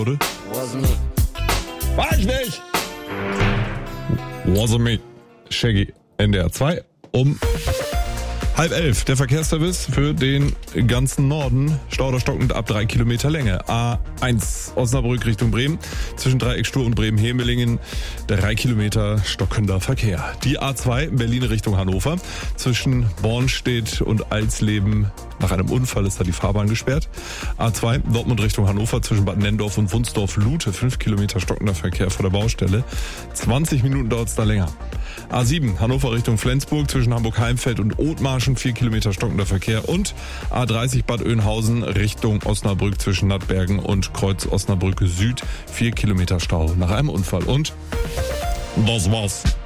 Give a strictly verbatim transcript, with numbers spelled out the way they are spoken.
Oder? Wasn't me. War ich nicht! Wasn't me. Shaggy, N D R zwei, um halb elf. Der Verkehrsservice für den ganzen Norden. Stauder stockend ab drei Kilometer Länge. A eins Osnabrück Richtung Bremen. Zwischen Dreieckstur und Bremen-Hemelingen drei Kilometer stockender Verkehr. Die A zwei Berlin Richtung Hannover. Zwischen Bornstedt und Alsleben nach einem Unfall ist da die Fahrbahn gesperrt. A zwei Dortmund Richtung Hannover. Zwischen Bad Nennendorf und Wunsdorf-Lute fünf Kilometer stockender Verkehr vor der Baustelle. zwanzig Minuten dauert es da länger. A sieben Hannover Richtung Flensburg. Zwischen Hamburg-Heimfeld und Othmarschen vier Kilometer stockender Verkehr. Und A dreißig Bad Oeynhausen Richtung Osnabrück zwischen Nattbergen und Kreuz Osnabrück Süd vier Kilometer Stau nach einem Unfall. Und das war's.